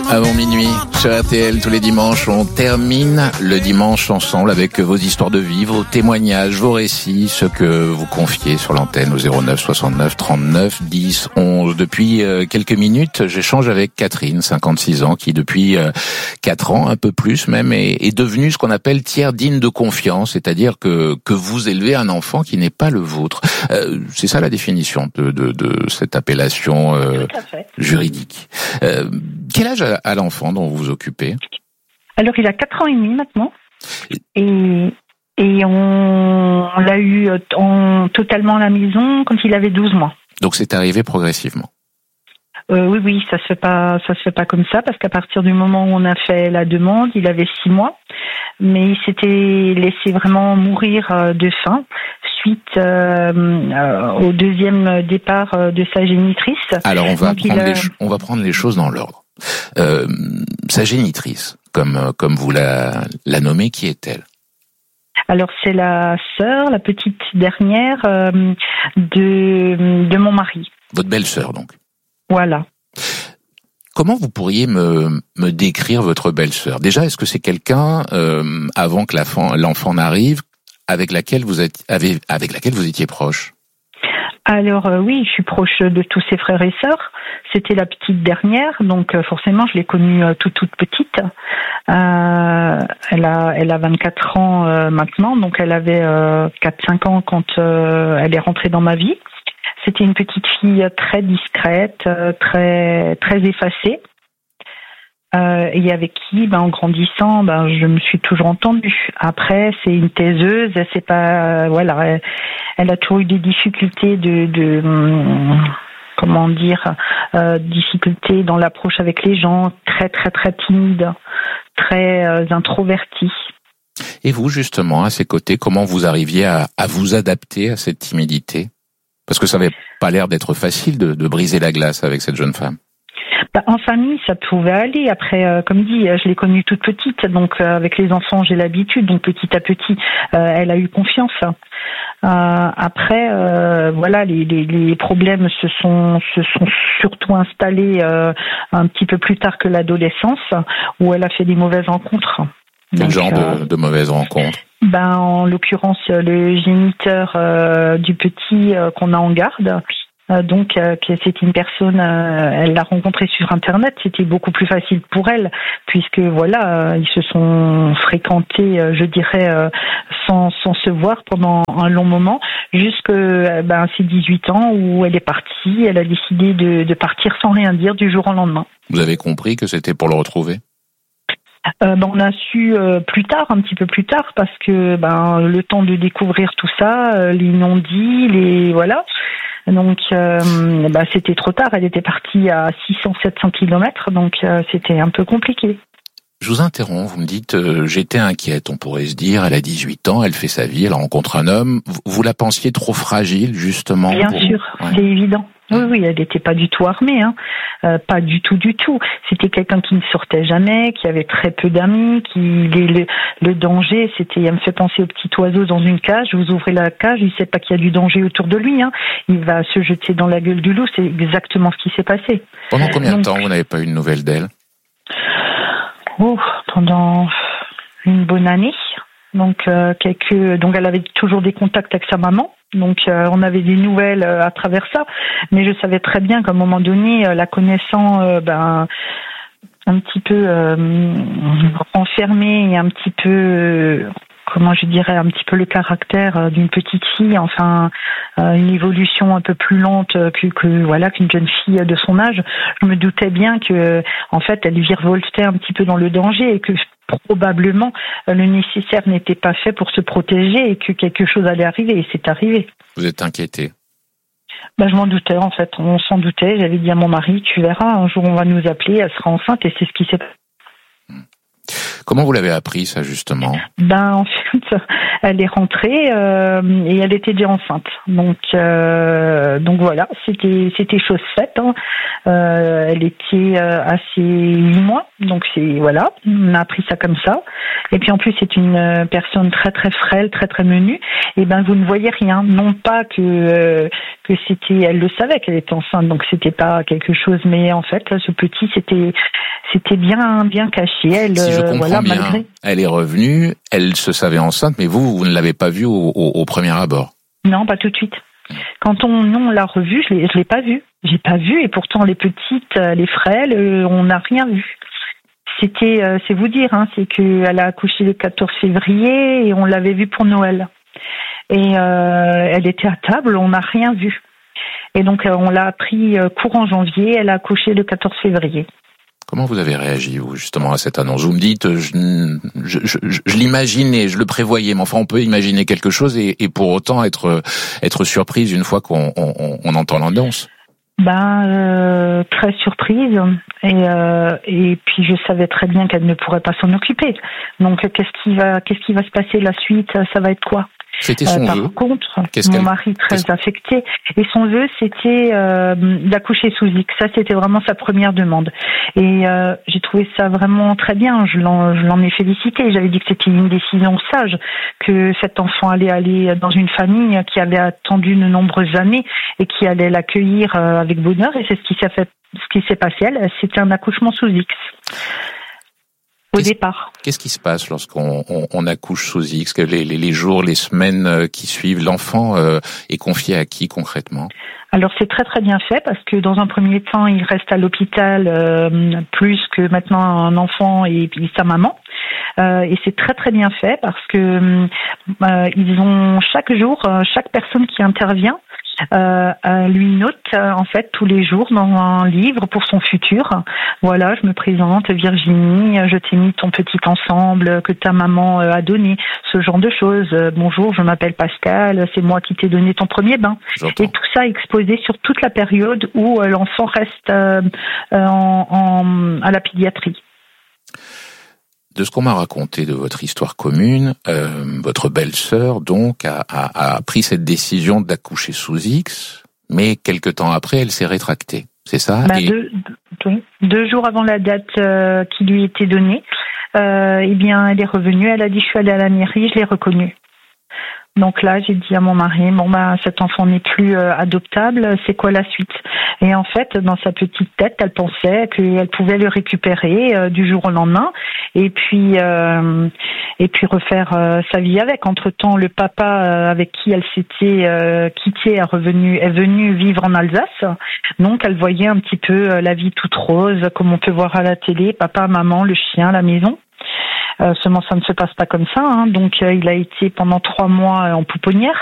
Avant minuit, sur RTL, tous les dimanches, on termine le dimanche ensemble avec vos histoires de vie, vos témoignages, vos récits, ce que vous confiez sur l'antenne au 09 69 39 10 11. Depuis quelques minutes, j'échange avec Catherine, 56 ans, qui depuis 4 ans, un peu plus même, est devenue ce qu'on appelle tiers digne de confiance, c'est-à-dire que vous élevez un enfant qui n'est pas le vôtre. C'est ça la définition de cette appellation juridique. Quel âge a l'enfant dont vous vous occupez ? Alors, il a 4 ans et demi maintenant. Et on l'a eu totalement à la maison quand il avait 12 mois. Donc, c'est arrivé progressivement. Oui, ça se fait pas comme ça, parce qu'à partir du moment où on a fait la demande, il avait 6 mois, mais il s'était laissé vraiment mourir de faim suite au deuxième départ de sa génitrice. Alors, on va prendre les choses dans l'ordre. Sa génitrice, comme vous la nommez, qui est-elle ? Alors, c'est la sœur, la petite dernière de mon mari. Votre belle-sœur, donc. Voilà. Comment vous pourriez me décrire votre belle-sœur ? Déjà, est-ce que c'est quelqu'un, avant que l'enfant n'arrive, avec laquelle vous étiez proche ? Alors oui, je suis proche de tous ses frères et sœurs. C'était la petite dernière, donc forcément, je l'ai connue toute petite. Elle a 24 ans maintenant, donc elle avait 4-5 ans quand elle est rentrée dans ma vie. C'était une petite fille très discrète, très très effacée, et avec qui, en grandissant, je me suis toujours entendue. Après, c'est une taiseuse, c'est pas, voilà, elle a toujours eu des difficultés difficultés dans l'approche avec les gens, très très très timide, très introvertie. Et vous, justement, à ses côtés, comment vous arriviez à vous adapter à cette timidité ? Parce que ça n'avait pas l'air d'être facile de briser la glace avec cette jeune femme. En famille, ça pouvait aller. Après, comme dit, je l'ai connue toute petite, donc avec les enfants, j'ai l'habitude. Donc petit à petit, elle a eu confiance. Après, voilà, les problèmes se sont surtout installés un petit peu plus tard que l'adolescence, où elle a fait des mauvaises rencontres. Quel genre de mauvaises rencontres ? En l'occurrence, le géniteur du petit qu'on a en garde. C'est une personne, elle l'a rencontré sur Internet, c'était beaucoup plus facile pour elle, puisque voilà, ils se sont fréquentés, je dirais, sans se voir pendant un long moment, jusqu'à ses 18 ans où elle est partie, elle a décidé de partir sans rien dire du jour au lendemain. Vous avez compris que c'était pour le retrouver ? On a su plus tard, un petit peu plus tard, parce que le temps de découvrir tout ça, les non-dits, voilà. Donc c'était trop tard, elle était partie à 600-700 km, donc c'était un peu compliqué. Je vous interromps, vous me dites j'étais inquiète, on pourrait se dire, elle a 18 ans, elle fait sa vie, elle rencontre un homme. Vous la pensiez trop fragile, justement ? Bien sûr, ouais. C'est évident. Oui, elle n'était pas du tout armée, pas du tout. C'était quelqu'un qui ne sortait jamais, qui avait très peu d'amis, le danger, elle me fait penser au petit oiseau dans une cage. Vous ouvrez la cage, il ne sait pas qu'il y a du danger autour de lui, il va se jeter dans la gueule du loup. C'est exactement ce qui s'est passé. Pendant combien de temps vous n'avez pas eu de nouvelles d'elle ? Pendant une bonne année. Donc elle avait toujours des contacts avec sa maman. Donc on avait des nouvelles à travers ça, mais je savais très bien qu'à un moment donné, la connaissant un petit peu enfermée et un petit peu un petit peu le caractère d'une petite fille, une évolution un peu plus lente qu'une jeune fille de son âge. Je me doutais bien que en fait elle virevoltait un petit peu dans le danger et que probablement le nécessaire n'était pas fait pour se protéger et que quelque chose allait arriver, et c'est arrivé. Vous êtes inquiétée ? Je m'en doutais, en fait, on s'en doutait. J'avais dit à mon mari, tu verras, un jour on va nous appeler, elle sera enceinte, et c'est ce qui s'est passé. Comment vous l'avez appris, ça, justement ? En fait, Elle est rentrée et elle était déjà enceinte. Donc voilà, c'était chose faite. Hein. Elle était à ses 8 mois. Donc voilà, on a appris ça comme ça. Et puis en plus c'est une personne très très frêle, très très menue. Et ben vous ne voyez rien. Non pas que c'était, elle le savait qu'elle était enceinte, donc c'était pas quelque chose. Mais en fait, ce petit c'était bien caché. Elle, si je comprends voilà, bien, malgré. Elle est revenue, elle se savait enceinte, mais vous ne l'avez pas vue au premier abord. Non, pas tout de suite. Quand on l'a revue, je l'ai pas vue. J'ai pas vu, et pourtant les petites, les frêles, on n'a rien vu. C'est vous dire, hein, c'est qu'elle a accouché le 14 février et on l'avait vue pour Noël. Et elle était à table, on n'a rien vu. Et donc on l'a appris courant janvier, elle a accouché le 14 février. Comment vous avez réagi, vous, justement, à cette annonce? Vous me dites, je l'imaginais, je le prévoyais, mais enfin, on peut imaginer quelque chose et pour autant être surprise une fois qu'on entend l'annonce. Très surprise et puis je savais très bien qu'elle ne pourrait pas s'en occuper. Donc qu'est-ce qui va se passer la suite? Ça va être quoi? C'était son vœu. Par contre, mon mari très affecté, et son vœu c'était d'accoucher sous X. Ça c'était vraiment sa première demande. Et j'ai trouvé ça vraiment très bien. Je l'en ai félicité. J'avais dit que c'était une décision sage, que cet enfant allait aller dans une famille qui avait attendu de nombreuses années et qui allait l'accueillir avec bonheur. Et c'est ce qui s'est passé. C'était un accouchement sous X. Au départ. Qu'est-ce qui se passe lorsqu'on accouche sous X? Les jours, les semaines qui suivent, l'enfant est confié à qui concrètement? Alors c'est très très bien fait parce que dans un premier temps il reste à l'hôpital plus que maintenant un enfant et puis sa maman. Et c'est très très bien fait parce que ils ont chaque jour, chaque personne qui intervient lui note en fait tous les jours dans un livre pour son futur. Voilà, je me présente Virginie, je t'ai mis ton petit ensemble que ta maman a donné, ce genre de choses. Bonjour, je m'appelle Pascal, c'est moi qui t'ai donné ton premier bain. J'entends. Et tout ça exposé sur toute la période où l'enfant reste à la pédiatrie. De ce qu'on m'a raconté de votre histoire commune, votre belle-sœur donc a pris cette décision d'accoucher sous X, mais quelque temps après, elle s'est rétractée. C'est ça? 2 jours avant la date qui lui était donnée, eh bien, elle est revenue. Elle a dit, je suis allée à la mairie, je l'ai reconnue. Donc là, j'ai dit à mon mari, cet enfant n'est plus adoptable, c'est quoi la suite? Et en fait, dans sa petite tête, elle pensait qu'elle pouvait le récupérer du jour au lendemain et puis refaire sa vie avec. Entre-temps, le papa avec qui elle s'était quittée est venu vivre en Alsace. Donc, elle voyait un petit peu la vie toute rose, comme on peut voir à la télé, papa, maman, le chien, la maison. Seulement, ça ne se passe pas comme ça. Hein. Donc, il a été pendant 3 mois en pouponnière.